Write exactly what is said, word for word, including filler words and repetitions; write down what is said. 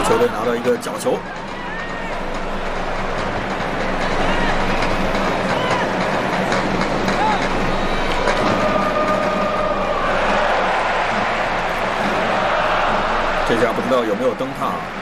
球队拿到一个角球。这下不知道有没有灯塔。